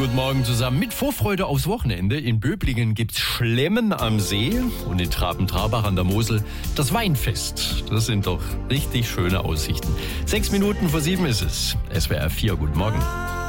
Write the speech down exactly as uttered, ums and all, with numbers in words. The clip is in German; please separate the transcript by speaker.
Speaker 1: guten Morgen zusammen. Mit Vorfreude aufs Wochenende. In Böblingen gibt's Schlemmen am See und in Traben-Trarbach an der Mosel das Weinfest. Das sind doch richtig schöne Aussichten. Sechs Minuten vor sieben ist es. S W R vier, guten Morgen.